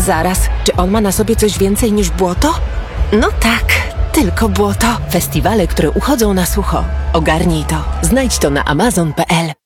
Zaraz, czy on ma na sobie coś więcej niż błoto? No tak, tylko błoto. Festiwale, które uchodzą na sucho. Ogarnij to. Znajdź to na amazon.pl.